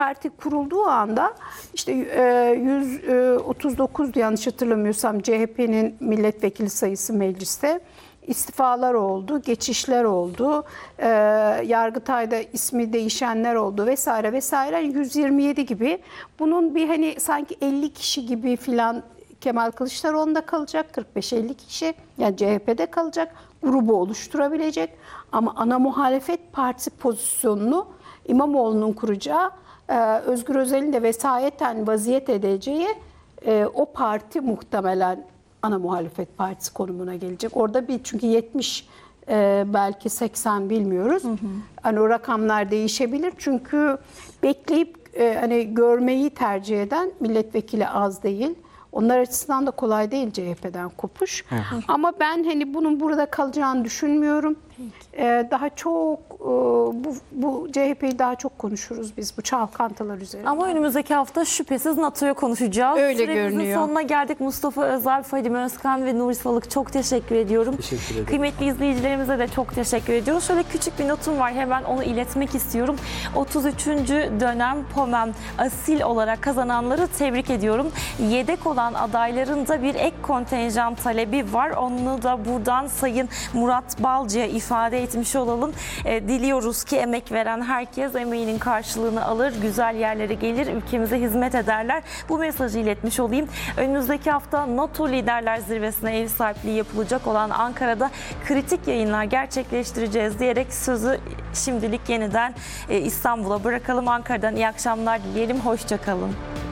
Parti kurulduğu anda işte 139 yanlış hatırlamıyorsam CHP'nin milletvekili sayısı mecliste, istifalar oldu, geçişler oldu, Yargıtay'da ismi değişenler oldu vesaire vesaire, 127 gibi. Bunun bir hani sanki 50 kişi gibi filan Kemal Kılıçdaroğlu'nda kalacak, 45-50 kişi yani CHP'de kalacak, grubu oluşturabilecek ama ana muhalefet partisi pozisyonunu İmamoğlu'nun kuracağı, Özgür Özel'in de vesayeten vaziyet edeceği o parti muhtemelen ana muhalefet partisi konumuna gelecek. Orada bir çünkü 70 belki 80 bilmiyoruz. Hani o rakamlar değişebilir. Çünkü bekleyip hani görmeyi tercih eden milletvekili az değil. Onlar açısından da kolay değil CHP'den kopuş. Ama ben hani bunun burada kalacağını düşünmüyorum. Daha çok bu CHP'yi daha çok konuşuruz biz bu çalkantalar üzerine. Ama önümüzdeki hafta şüphesiz NATO'yu konuşacağız. Öyle Süremizin görünüyor. sonuna geldik. Mustafa Özel, Fadime Özkan ve Nuri Salık, çok teşekkür ediyorum. Teşekkür ederim. Kıymetli izleyicilerimize de çok teşekkür ediyoruz. Şöyle küçük bir notum var, hemen onu iletmek istiyorum. 33. dönem POMEM asil olarak kazananları tebrik ediyorum. Yedek olan adayların da bir ek kontenjan talebi var. Onu da buradan Sayın Murat Balcı'ya ifade etmiş olalım. Diliyoruz ki emek veren herkes emeğinin karşılığını alır, güzel yerlere gelir, ülkemize hizmet ederler. Bu mesajı iletmiş olayım. Önümüzdeki hafta NATO Liderler Zirvesi'ne ev sahipliği yapılacak olan Ankara'da kritik yayınlar gerçekleştireceğiz diyerek sözü şimdilik yeniden İstanbul'a bırakalım. Ankara'dan iyi akşamlar dileyelim. Hoşça kalın.